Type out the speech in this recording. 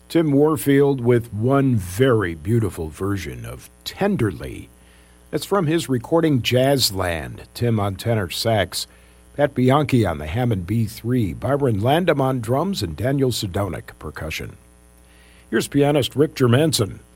Tim Warfield with one very beautiful version of Tenderly. That's from his recording Jazzland. Tim on tenor sax, Pat Bianchi on the Hammond B3, Byron Landam on drums, and Daniel Sedonic percussion. Here's pianist Rick Germanson